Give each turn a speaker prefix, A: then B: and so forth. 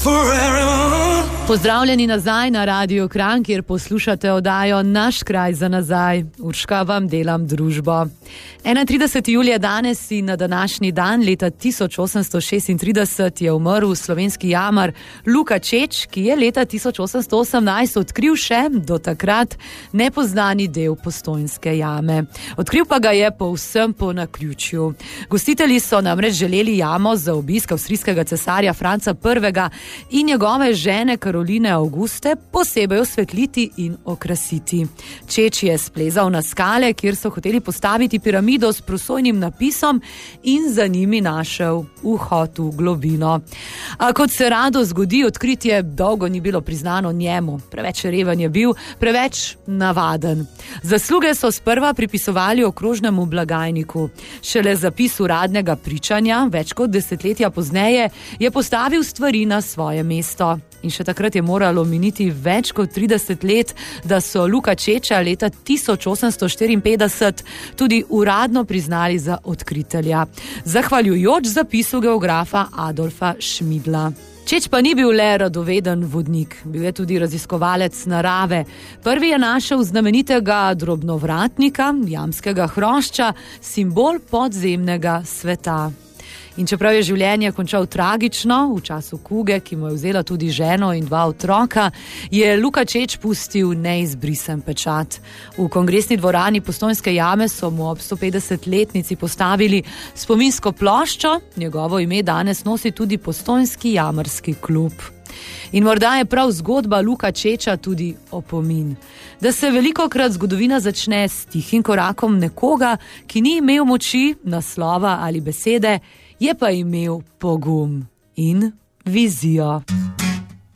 A: Pozdravljeni nazaj na Radio Kranj, kjer poslušate oddajo Naš kraj za nazaj. Urška vam delam družbo. 31. julija danes in na današnji dan leta 1836 je umrl slovenski jamar Luka Čeč, ki je leta 1818 odkril še do takrat nepoznani del Postojnske jame. Odkril pa ga je povsem po naključju. Gostitelji so namreč želeli jamo za obisk avstrijskega cesarja Franca I. in njegove žene Karoline Auguste posebej osvetliti in okrasiti. Čeč je splezal na skale, kjer so hoteli postaviti piramido s prosojnim napisom in za njimi našel vhod v globino. A kot se rado zgodi, odkritje dolgo ni bilo priznano njemu. Preveč reven je bil, preveč navaden. Zasluge so sprva pripisovali okrožnemu blagajniku. Šele zapis uradnega pričanja, več kot desetletja pozneje, je postavil stvari na svoje mesto. In še takrat je moralo miniti več kot 30 let, da so Luka Čeča leta 1854 tudi uradno priznali za odkritelja, zahvaljujoč zapisu geografa Adolfa Schmidla. Čeč pa ni bil le radoveden vodnik, bil je tudi raziskovalec narave. Prvi je našel znamenitega drobnovratnika, jamskega hrošča, simbol podzemnega sveta. In čeprav je življenje končal tragično, v času kuge, ki mu je vzela tudi ženo in 2 otroka, je Luka Čeč pustil neizbrisen pečat. V kongresni dvorani Postojnske jame so mu ob 150-letnici postavili spominsko ploščo, njegovo ime danes nosi tudi Postojnski jamarski klub. In morda je prav zgodba Luka Čeča tudi opomin, da se velikokrat zgodovina začne s tihim korakom nekoga, ki ni imel moči, naslova ali besede, je pa imel pogum in vizijo.